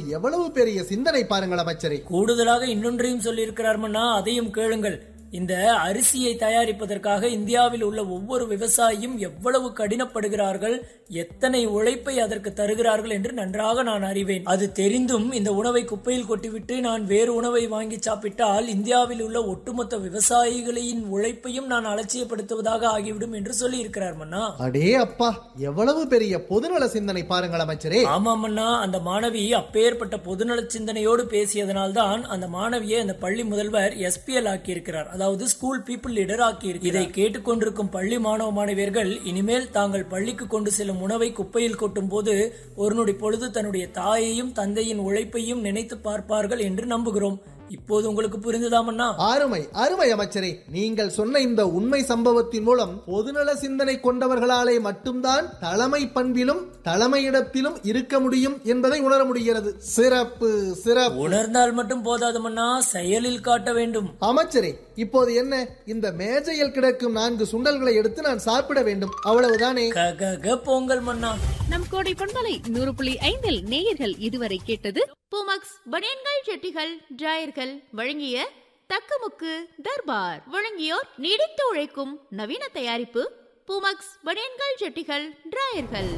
எவ்வளவு பெரிய சிந்தனை பாருங்கள் அமைச்சரே. கூடுதலாக இன்னொன்றையும் சொல்லியிருக்கிறார் மன்னா, அதையும் கேளுங்கள். இந்த அரிசியை தயாரிப்பதற்காக இந்தியாவில் உள்ள ஒவ்வொரு விவசாயியும் எவ்வளவு கடினப்படுகிறார்கள், எத்தனை உழைப்பை அதற்கு தருகிறார்கள் என்று நன்றாக நான் அறிவேன். அது தெரிந்தும் இந்த உணவை குப்பையில் கொட்டிவிட்டு நான் வேறு உணவை வாங்கி சாப்பிட்டால் இந்தியாவில் உள்ள ஒட்டுமொத்த விவசாயிகளின் உழைப்பையும் நான் அலட்சியப்படுத்துவதாக ஆகிவிடும் என்று சொல்லி இருக்கிறார் மன்னா. அடே அப்பா, எவ்வளவு பெரிய பொதுநல சிந்தனை பாருங்கள் அமைச்சரே. ஆமா மன்னா, அந்த மாணவி அப்பேற்பட்ட பொதுநல சிந்தனையோடு பேசியதனால்தான் அந்த மாணவியை அந்த பள்ளி முதல்வர் SPL ஆக்கியிருக்கிறார், அதாவது ஸ்கூல் பீப்புள் லீடர் ஆக்கியிருக்கிறார். இதை கேட்டுக்கொண்டிருக்கும் பள்ளி மாணவ மாணவியர்கள் இனிமேல் தாங்கள் பள்ளிக்கு கொண்டு செல்லும் உணவை குப்பையில் கொட்டும் போது ஒரு நொடி பொழுது தன்னுடைய தாயையும் தந்தையின் உழைப்பையும் நினைத்து பார்ப்பார்கள் என்று நம்புகிறோம். இப்போது உங்களுக்கு புரிந்துதாமண்ணா? அருமை அருமை அமைச்சரே. நீங்கள் சொன்ன இந்த உண்மை சம்பவத்தின் மூலம் பொதுநல சிந்தனை கொண்டவர்களாலே மட்டும்தான் தலைமை பண்பிலும் தலைமையிடத்திலும் இருக்க முடியும் என்பதை உணர முடிகிறது. சிறப்பு சிறப்பு. உணர்ந்தால் மட்டும் போதாது மன்னா, செயலில் காட்ட வேண்டும். அமைச்சரே, இப்போது என்ன, இந்த மேஜையில் கிடக்கும் 4 சுண்டல்களை எடுத்து நான் சாப்பிட வேண்டும், அவ்வளவுதானே? பொங்கல் மன்னா. நம் கோடை பண்பலை 100.5 நேயர்கள் இதுவரை கேட்டது பூமக்ஸ் பனியன்கள் ஜெட்டிகள் டிராயர்கள் வழங்கிய தக்கமுக்கு தர்பார். வழங்கியோர் நீடித்து உழைக்கும் நவீன தயாரிப்பு பூமக்ஸ் பனியன்கள் ஜெட்டிகள் டிராயர்கள்.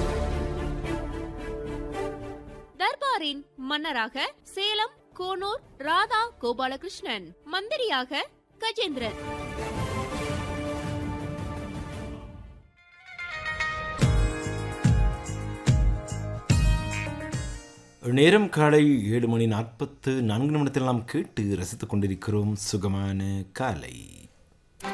தர்பாரின் மன்னராக சேலம் கோனூர் ராதா கோபாலகிருஷ்ணன், மந்திரியாக கஜேந்திரன். நேரம் காலை 7:44 நாம் கேட்டு ரசித்துக் கொண்டிருக்கிறோம் சுகமான காலை.